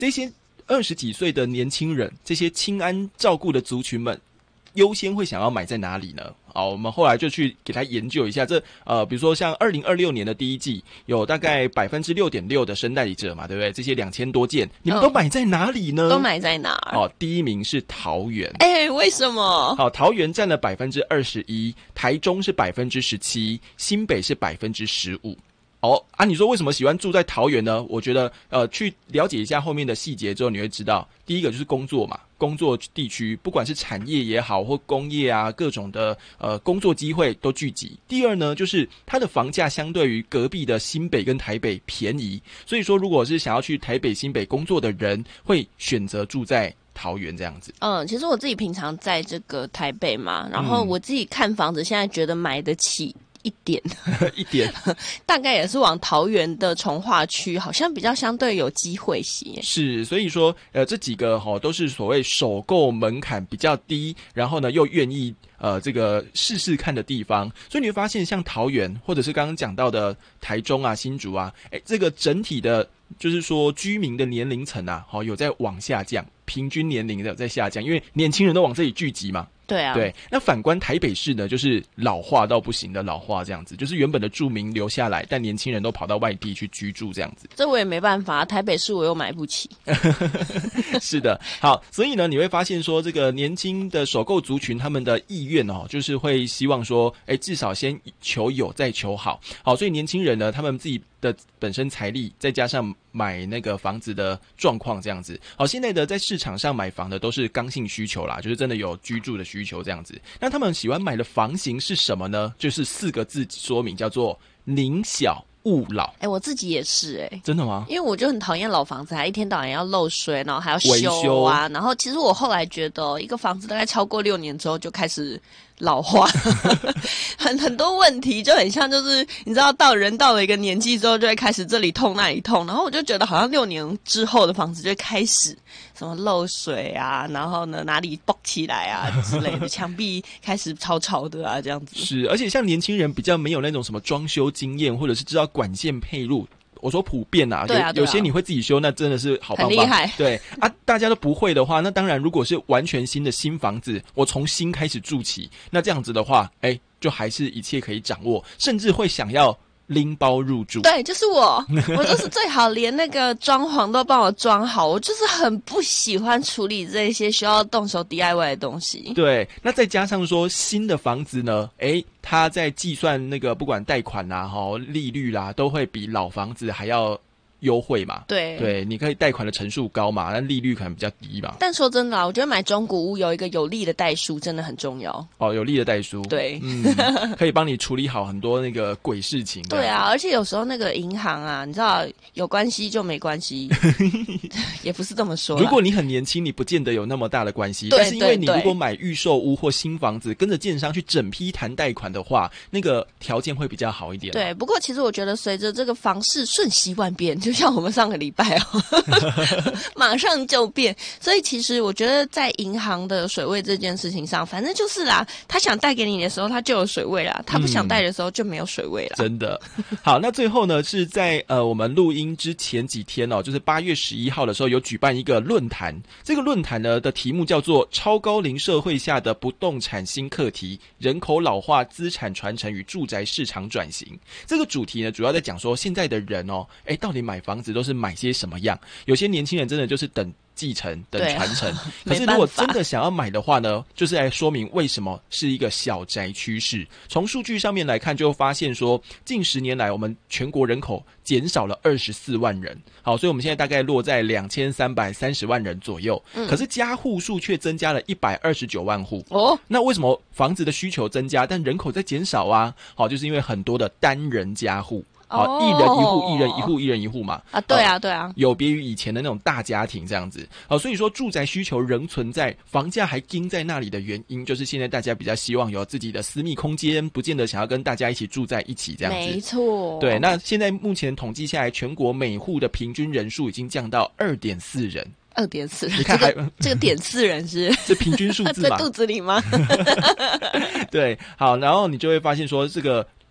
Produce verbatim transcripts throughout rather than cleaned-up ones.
这些二十几岁的年轻人，这些亲安照顾的族群们，优先会想要买在哪里呢？好，我们后来就去给他研究一下，这呃，比如说像二零二六年的第一季，有大概百分之六点六的生代理者嘛，对不对？这些两千多件，你们都买在哪里呢？ 都买在哪儿？ 哦，第一名是桃园， 哎、欸，为什么？ 好，桃园占了百分之二十一，台中是百分之十七，新北是百分之十五。哦啊，你说为什么喜欢住在桃园呢？我觉得呃，去了解一下后面的细节之后，你会知道，第一个就是工作嘛，工作地区不管是产业也好或工业啊，各种的呃工作机会都聚集。第二呢，就是它的房价相对于隔壁的新北跟台北便宜，所以说如果是想要去台北、新北工作的人，会选择住在桃园这样子。 嗯，其实我自己平常在这个台北嘛，然后我自己看房子，现在觉得买得起一点一点大概也是往桃园的重划区，好像比较相对有机会些。 是，所以说呃这几个齁、哦、都是所谓首购门槛比较低，然后呢又愿意呃这个试试看的地方。所以你会发现像桃园或者是刚刚讲到的台中啊、新竹啊，诶这个整体的就是说居民的年龄层啊，齁、哦、有在往下降，平均年龄的在下降，因为年轻人都往这里聚集嘛。 对啊， 对，那反观台北市呢，就是老化到不行的老化这样子，就是原本的住民留下来，但年轻人都跑到外地去居住这样子。 这我也没办法，台北市我又买不起。 是的，好，所以呢，你会发现说，这个年轻的首购族群他们的意愿哦，就是会希望说，哎，至少先求有再求好。好，所以年轻人呢，他们自己的本身财力，再加上买那个房子的状况这样子。好，现在的在市场上买房的都是刚性需求啦，就是真的有居住的需求这样子。那他们喜欢买的房型是什么呢？就是四个字说明，叫做宁小勿老。 哎、欸，我自己也是哎、欸， 真的吗？ 因为我就很讨厌老房子，还一天到晚要漏水，然后还要修啊。 修然后其实我后来觉得，一个房子大概超过六年之后就开始老化，很很多问题就很像，就是你知道，到人到了一个年纪之后，就会开始这里痛那里痛，然后我就觉得好像六年之后的房子就会开始什么漏水啊，然后呢哪里爆起来啊之类的，墙壁开始潮潮的啊这样子。 是，而且像年轻人比较没有那种什么装修经验，或者是知道管线配入。我说普遍啊， 对啊， 有有些你会自己修，那真的是好棒棒， 很厉害。 对啊，大家都不会的话，那当然，如果是完全新的新房子，我从新开始住起，那这样子的话，哎，就还是一切可以掌握，甚至会想要拎包入住。 对，就是我，我就是最好连那个装潢都帮我装好，我就是很不喜欢处理这些需要动手 D I Y 的东西。 对，那再加上说新的房子呢，诶，它在计算那个不管贷款啦、齁利率啦，都会比老房子还要优惠嘛。 对对，你可以贷款的成数高嘛，但利率可能比较低嘛。 但说真的啊，我觉得买中古屋有一个有利的代书真的很重要。 哦，有利的代书， 对， 嗯，可以帮你处理好很多那个鬼事情。 对啊，而且有时候那个银行啊，你知道有关系就没关系，也不是这么说。 如果你很年轻，你不见得有那么大的关系。 对， 但是因为你对如果买预售屋或新房子，跟着建商去整批谈贷款的话，那个条件会比较好一点。 对，不过其实我觉得随着这个房市瞬息万变，就像我们上个礼拜哦，马上就变。所以其实我觉得在银行的水位这件事情上，反正就是啦，他想贷给你的时候，他就有水位啦；他不想贷的时候就没有水位啦。 真的。好，那最后呢，是在呃我们录音之前几天哦，就是八月十一号的时候，有举办一个论坛。这个论坛呢的题目叫做“超高龄社会下的不动产新课题：人口老化、资产传承与住宅市场转型”。这个主题呢，主要在讲说现在的人哦，哎，到底买房子都是买些什么样？有些年轻人真的就是等继承等传承，可是如果真的想要买的话呢，就是来说明为什么是一个小宅趋势。从数据上面来看，就发现说近十年来我们全国人口减少了二十四万人。好，所以我们现在大概落在两千三百三十万人左右，嗯，可是家户数却增加了一百二十九万户。哦，那为什么房子的需求增加，但人口在减少啊？好，就是因为很多的单人家户。好，一人一户，一人一户，一人一户嘛。 啊，对啊，对啊， 有别于以前的那种大家庭这样子。好，所以说住宅需求仍存在，房价还盯在那里的原因，就是现在大家比较希望有自己的私密空间，不见得想要跟大家一起住在一起这样子。 没错。对， 那现在目前统计下来，全国每户的平均人数已经降到二点四人。 二点四人， 你看还、 这个这个点四人是这平均数字嘛？ 在肚子里吗？ 对，好，然后你就会发现说这个。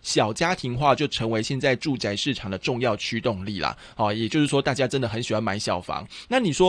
小家庭化就成为现在住宅市场的重要驱动力啦。好，也就是说大家真的很喜欢买小房。那你说